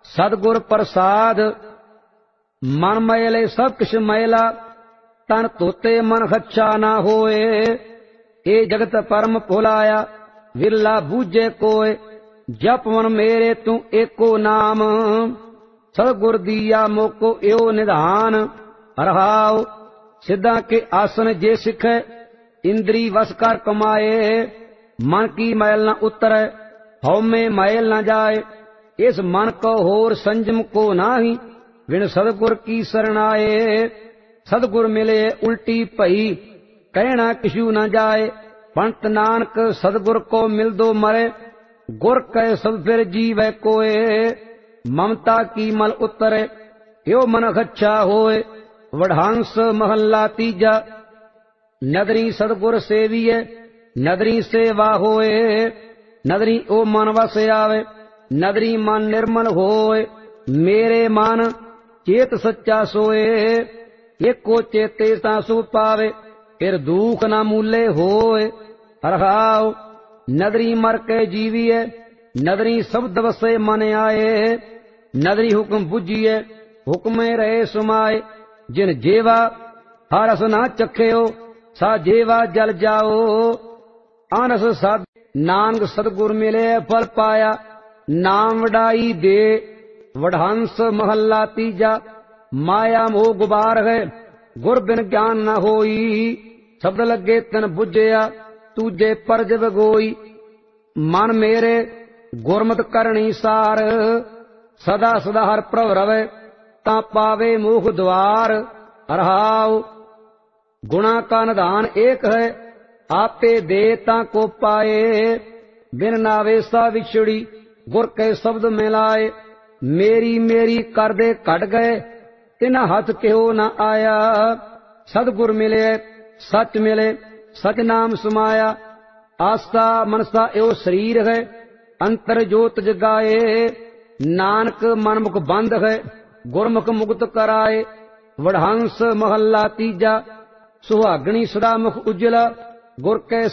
सतगुर प्रसाद मन मैले सब किश मैला, तन तोते मन खच्छा ना होए। ए जगत परम भुलाया, विरला बूझे कोय, जप मन मेरे तू एको नाम। सतगुर दिया मोको एओ निधान, रहाओ सिद्धा के आसन जे सिखे, इंद्री वस कर कमाए। मन की मैल न उतरे, हौ में मैल न जाए, इस मन को होर संजम को नाही, बिन सतगुर की शरणाए। सतगुर मिले उल्टी भई, कहना किशु न जाए, पंत नानक सतगुर को मिल दो मरे, गुर कह सब फिर जीवै कोय। ममता की मल उतरे, यो मन खच्छा होए, वढ़ांस महला तीजा। नदरी सतगुर सेविए, नदरी सेवा होए, नदरी ओ मन वस आवे, नदरी मन निर्मल होए। मेरे मन चेत सच्चा सोए, एको चेते ता सुख पावे, फिर दुख न मूले होए। रहाओ नदरी मर के जीविए, नदरी शब्द वसे मन आए। नदरी हुक्म बुझिए, हुक्म रहे सुमाए, जिन जेवा हरस ना चखे, सा जेवा जल जाओ। आनस साध नानक सतगुर मिले फल पाया, नाम वडाई दे वढ़ांस महला तीजा। माया मोह गुबार है, गुर बिन ज्ञान न होई, शब्द लगे तन बुझया, तूजे परज बगोई। मन मेरे गुरमत करनी सार, सदा सदा हर प्रभ रवे, ता पावे मोह द्वार। रहाओ गुणा का निधान एक है, आपे दे ता को पाए। बिन नावेसा विछड़ी, गुर के शब्द मिलाए। मेरी मेरी कर दे कट गए, तिना हाथ केहो न आया। सतगुर मिले सच मिले, सच नाम समाया। आस्था मनसा एवं शरीर है, अंतर जोत जगाए। नानक मनमुख बंद है, गुरमुख मुक्त कराए। वढ़ांस महला तीजा, सुहागणी सदा मुख उज्जला, गुर के